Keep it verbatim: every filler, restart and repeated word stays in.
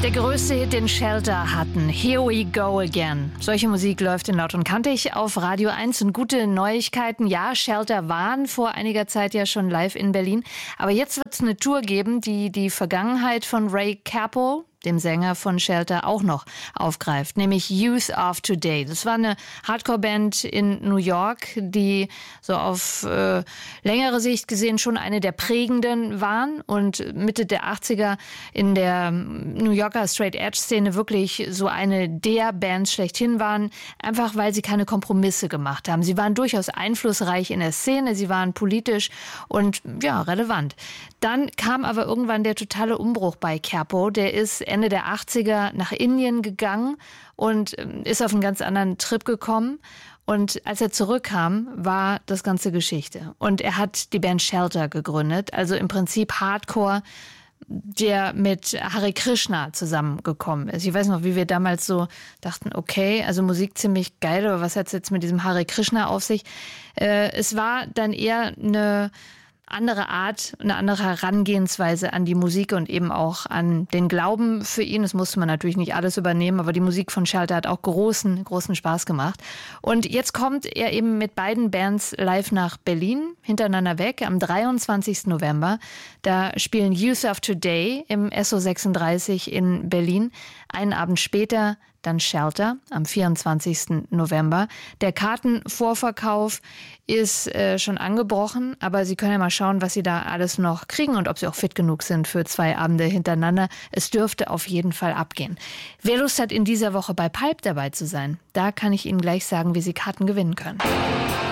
Der größte Hit, den Shelter hatten, Here We Go Again. Solche Musik läuft in Laut und Kantig auf Radio eins und gute Neuigkeiten. Ja, Shelter waren vor einiger Zeit ja schon live in Berlin, aber jetzt wird es eine Tour geben, die die Vergangenheit von Ray Cappo, dem Sänger von Shelter, auch noch aufgreift, nämlich Youth of Today. Das war eine Hardcore-Band in New York, die so auf äh, längere Sicht gesehen schon eine der prägenden waren und Mitte der achtziger in der New Yorker Straight-Edge-Szene wirklich so eine der Bands schlechthin waren, einfach weil sie keine Kompromisse gemacht haben. Sie waren durchaus einflussreich in der Szene, sie waren politisch und ja, relevant. Dann kam aber irgendwann der totale Umbruch bei Cappo. Der ist Ende der achtziger nach Indien gegangen und ist auf einen ganz anderen Trip gekommen. Und als er zurückkam, war das Ganze Geschichte. Und er hat die Band Shelter gegründet, also im Prinzip Hardcore, der mit Hare Krishna zusammengekommen ist. Ich weiß noch, wie wir damals so dachten, okay, also Musik ziemlich geil, aber was hat es jetzt mit diesem Hare Krishna auf sich? Äh, es war dann eher eine andere Art, eine andere Herangehensweise an die Musik und eben auch an den Glauben für ihn. Das musste man natürlich nicht alles übernehmen, aber die Musik von Shelter hat auch großen, großen Spaß gemacht. Und jetzt kommt er eben mit beiden Bands live nach Berlin, hintereinander weg, am dreiundzwanzigsten November. Da spielen Youth of Today im S O sechsunddreißig in Berlin. Einen Abend später dann Shelter am vierundzwanzigsten November. Der Kartenvorverkauf ist äh, schon angebrochen, aber Sie können ja mal schauen, was Sie da alles noch kriegen und ob Sie auch fit genug sind für zwei Abende hintereinander. Es dürfte auf jeden Fall abgehen. Wer Lust hat, in dieser Woche bei Pulp dabei zu sein, da kann ich Ihnen gleich sagen, wie Sie Karten gewinnen können.